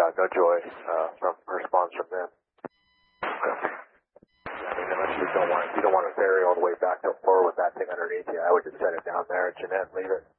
no joy from response from them. Unless you don't want to ferry all the way back to 4 with that thing underneath you, I would just set it down there at Jeanette and leave it.